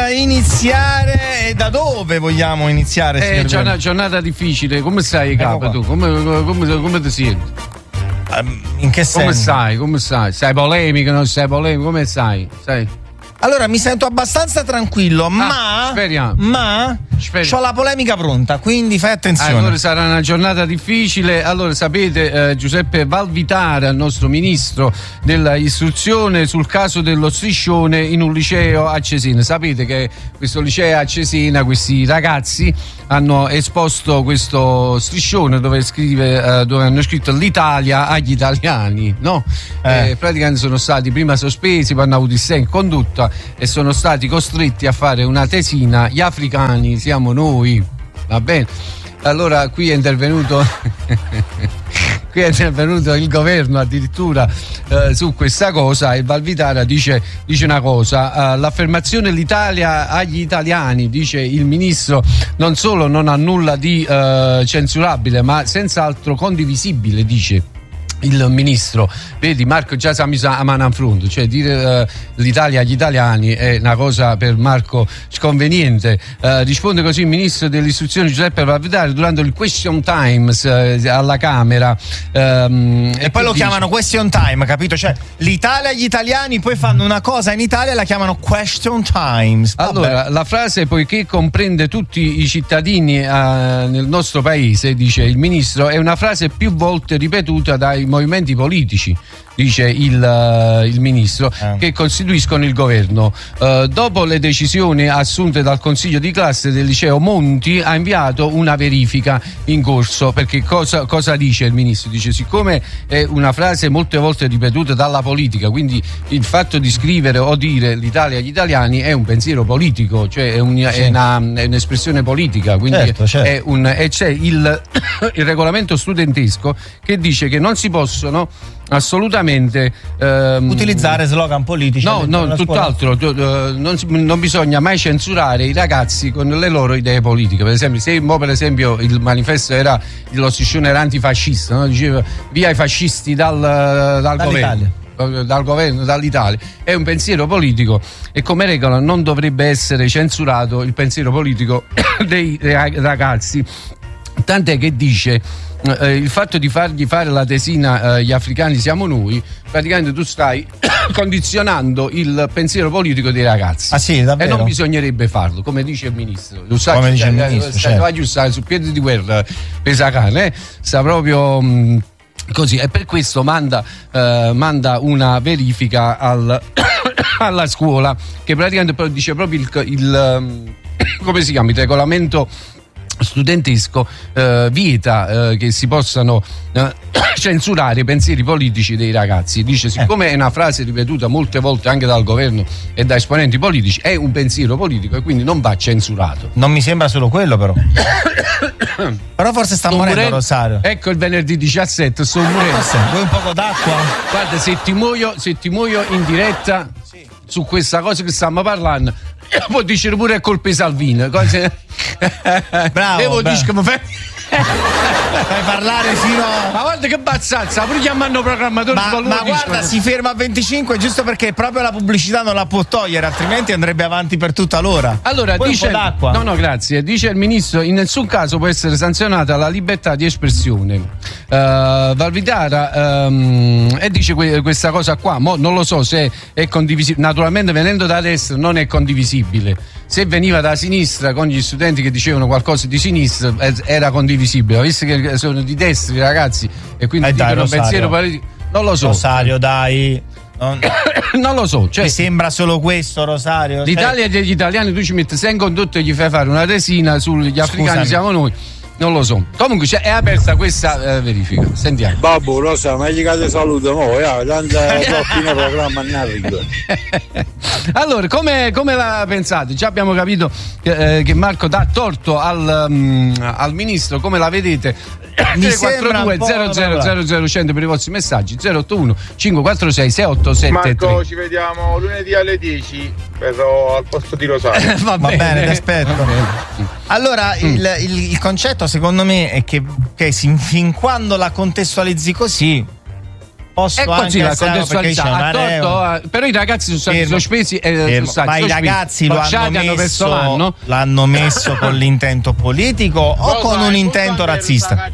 iniziare. E da dove vogliamo iniziare? C'è una giornata difficile. Come stai, capo? Tu? Come ti senti? In che senso? Come stai? Sei polemico, non sei polemico? Come stai? Allora, mi sento abbastanza tranquillo, speriamo. C'ho la polemica pronta, quindi fai attenzione. Allora sarà una giornata difficile. Allora sapete, Giuseppe Valditara, il nostro ministro dell'istruzione, sul caso dello striscione in un liceo a Cesena. Sapete che questo liceo a Cesena, questi ragazzi hanno esposto questo striscione dove hanno scritto l'Italia agli italiani, no? Praticamente sono stati prima sospesi, poi hanno avuto il 6 in condotta e sono stati costretti a fare una tesina. Gli africani siamo noi, va bene? Allora qui è intervenuto il governo addirittura su questa cosa, e Valditara dice una cosa, l'affermazione l'Italia agli italiani, dice il ministro, non solo non ha nulla di censurabile, ma senz'altro condivisibile, dice il ministro. Vedi, Marco già si è messo a mano in fronte, cioè dire l'Italia agli italiani è una cosa per Marco sconveniente. Risponde così il ministro dell'istruzione Giuseppe Valditara durante il question times alla Camera, e poi lo chiamano question time, capito? Cioè l'Italia agli italiani, poi fanno una cosa in Italia e la chiamano question times. Allora, la frase, poiché comprende tutti i cittadini nel nostro paese, dice il ministro, è una frase più volte ripetuta dai movimenti politici, dice il ministro, che costituiscono il governo. Dopo le decisioni assunte dal consiglio di classe del liceo Monti, ha inviato una verifica in corso, perché cosa dice il ministro? Dice, siccome è una frase molte volte ripetuta dalla politica, quindi il fatto di scrivere o dire l'Italia agli italiani è un pensiero politico, cioè è un'espressione politica, quindi certo. E c'è il regolamento studentesco che dice che non si possono assolutamente utilizzare slogan politici. No, tutt'altro. Non bisogna mai censurare i ragazzi con le loro idee politiche. Per esempio, se per esempio il manifesto era, lo striscione era antifascista, no? Diceva via i fascisti dal governo, dall'Italia, è un pensiero politico e come regola non dovrebbe essere censurato il pensiero politico dei ragazzi. Tant'è che dice il fatto di fargli fare la tesina gli africani siamo noi, praticamente tu stai condizionando il pensiero politico dei ragazzi. Ah sì, davvero? E non bisognerebbe farlo, come dice il ministro. Come dice il ministro, certo. Sta su piedi di guerra Pesacane, sta proprio così, e per questo manda una verifica alla scuola, che praticamente dice proprio il come si chiama, il regolamento studentesco vieta che si possano censurare i pensieri politici dei ragazzi. Dice, siccome è una frase ripetuta molte volte anche dal governo e da esponenti politici, è un pensiero politico e quindi non va censurato. Non mi sembra solo quello, però. Però forse sta morendo Rosario. Ecco il venerdì 17 sto morendo. Vuoi un poco d'acqua? Guarda, se ti muoio in diretta su questa cosa che stiamo parlando, può dire pure è colpa di Salvini. Bravo. Devo dire che mi fai parlare fino a... Ma guarda che bazzazza, pure chiamando programmatori. Ma guarda, si ferma a 25 giusto perché proprio la pubblicità non la può togliere, altrimenti andrebbe avanti per tutta l'ora. Allora poi dice, un po' d'acqua. No, grazie. Dice il ministro, in nessun caso può essere sanzionata la libertà di espressione. Valditara e dice questa cosa qua, non lo so se è condivisibile. Naturalmente venendo da destra non è condivisibile. Se veniva da sinistra con gli studenti che dicevano qualcosa di sinistra era condivisibile, visto che sono di destra i ragazzi e quindi dicono un pensiero politico. Non lo so. Rosario, dai. Non lo so, cioè, mi sembra solo questo, Rosario. L'Italia degli italiani, tu ci metti 6 in condotto e gli fai fare una tesina sugli africani siamo noi. Non lo so. Comunque è aperta questa verifica. Sentiamo. Babbo, Rosa, ma gli cade saluto noi, tanto fine programma non arriva. Allora, come la pensate? Già abbiamo capito che Marco dà torto al ministro, come la vedete? 342 00 per i vostri messaggi, 081 546 6873. Marco, ci vediamo lunedì alle 10, verrò al posto di Rosario. Va bene, ti aspetto. Allora, il concetto secondo me è che fin quando la contestualizzi così posso così anche la contestualità, però i ragazzi sono stati sospesi ma i ragazzi l'hanno messo con l'intento politico o con un intento razzista?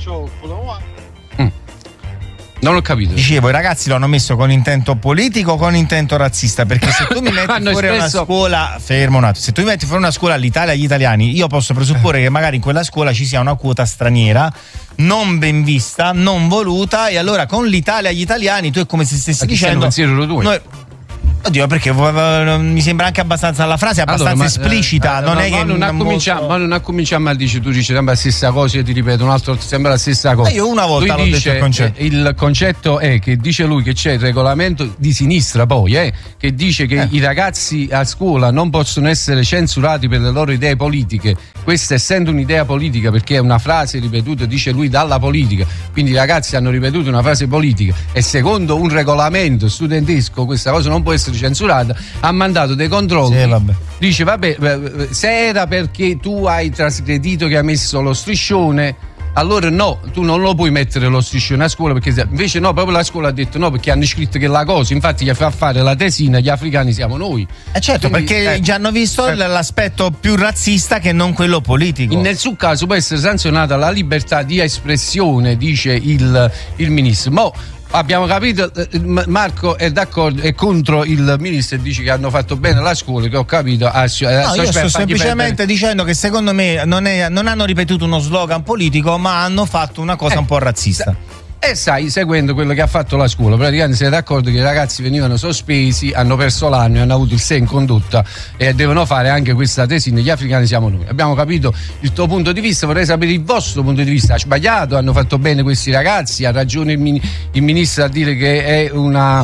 Non ho capito. Dicevo, i ragazzi lo hanno messo con intento politico o con intento razzista? Perché se tu mi metti fuori una scuola, fermo un attimo, se tu mi metti fuori una scuola all'Italia agli italiani, io posso presupporre che magari in quella scuola ci sia una quota straniera non ben vista, non voluta, e allora con l'Italia agli italiani tu è come se stessi dicendo oddio, perché mi sembra anche abbastanza, la frase è abbastanza esplicita, non cominciamo a dire, tu dici sempre la stessa cosa, io ti ripeto un altro, sembra la stessa cosa. Io una volta l'ho detto il concetto. Il concetto è che dice lui che c'è il regolamento di sinistra poi, che dice che i ragazzi a scuola non possono essere censurati per le loro idee politiche. Questa essendo un'idea politica, perché è una frase ripetuta, dice lui, dalla politica, quindi i ragazzi hanno ripetuto una frase politica e secondo un regolamento studentesco questa cosa non può essere censurata, ha mandato dei controlli. Dice vabbè, se era perché tu hai trasgredito che hai messo lo striscione, allora no, tu non lo puoi mettere lo striscione a scuola, perché invece no, proprio la scuola ha detto no, perché hanno scritto che la cosa, infatti gli fa fare la tesina, gli africani siamo noi. Certo, quindi, perché già hanno visto l'aspetto più razzista che non quello politico. In nessun caso può essere sanzionata la libertà di espressione, dice il ministro. Abbiamo capito, Marco è d'accordo, è contro il ministro e dice che hanno fatto bene la scuola, che ho capito. Io sto semplicemente dicendo che secondo me non hanno ripetuto uno slogan politico, ma hanno fatto una cosa un po' razzista. E sai, seguendo quello che ha fatto la scuola, praticamente sei d'accordo che i ragazzi venivano sospesi, hanno perso l'anno e hanno avuto il 6 in condotta e devono fare anche questa tesina, gli africani siamo noi. Abbiamo capito il tuo punto di vista, vorrei sapere il vostro punto di vista. Ha sbagliato, hanno fatto bene questi ragazzi, ha ragione il ministro a dire che è una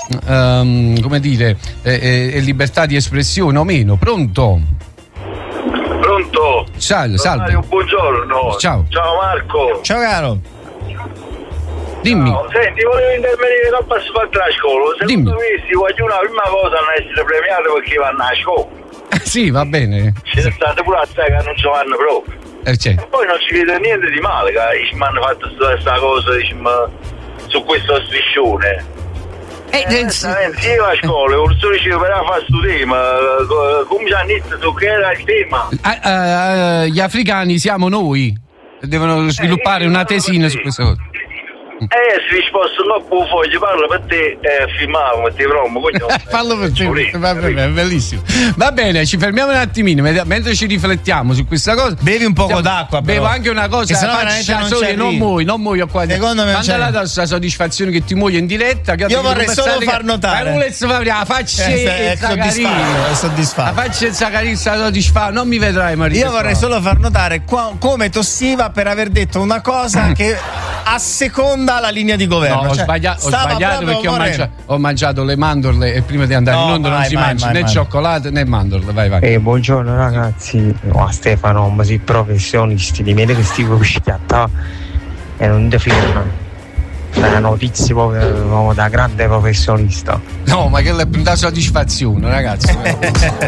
è libertà di espressione o meno. Pronto? Salve. Buongiorno. Ciao Marco. Ciao caro. Dimmi. No, senti, volevo intervenire non posso fare la scuola. Secondo me si vogliono la prima cosa non essere premiati perché vanno a scuola. Sì, va bene. C'è stata pure la che non ci vanno proprio. E poi non ci vede niente di male che mi hanno fatto questa cosa, diciamo, su questo striscione. Io a scuola, il solo diceva per fare questo tema, come ci hanno detto su che era il tema? Gli africani siamo noi, devono sviluppare una tesina su questa cosa. Se risposto no può foglie, parlo per te, filmavo, ti promo, Fallo per te, va bene, bellissimo. Va bene, ci fermiamo un attimino, mentre ci riflettiamo su questa cosa. Bevi un poco d'acqua, però. Bevo anche una cosa, non muoio qua. Secondo me manda la tua soddisfazione che ti muoio in diretta. Io vorrei solo far notare. La faccia è soddisfatto. La faccia carina, soddisfatto. Non mi vedrai, Maria. Io vorrei solo far notare come tossiva per aver detto una cosa che asseconda la linea di governo. No, ho sbagliato perché ho mangiato le mandorle e prima di andare in onda non si mangia né cioccolato né mandorle. Vai. Buongiorno ragazzi, Stefano, ma si professionisti di me che stiamo schiattando e non ti firmano. È notizia proprio da grande professionista. No, ma che è da soddisfazione, ragazzi.